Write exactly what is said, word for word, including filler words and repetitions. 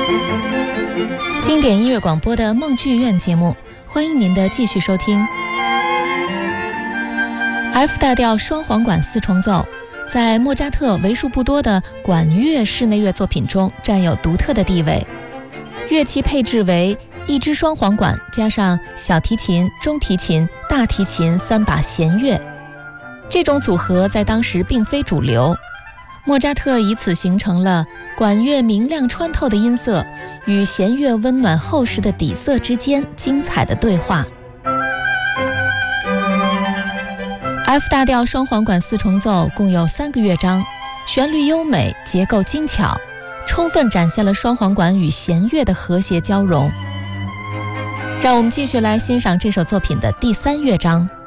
经典音乐广播的梦剧院节目，欢迎您的继续收听。F 大调双簧管四重奏在莫扎特为数不多的管乐室内乐作品中占有独特的地位。乐器配置为一支双簧管加上小提琴、中提琴、大提琴三把弦乐，这种组合在当时并非主流。莫扎特以此形成了管乐明亮穿透的音色与弦乐温暖厚实的底色之间精彩的对话。F 大调双簧管四重奏共有三个乐章，旋律优美，结构精巧，充分展现了双簧管与弦乐的和谐交融。让我们继续来欣赏这首作品的第三乐章。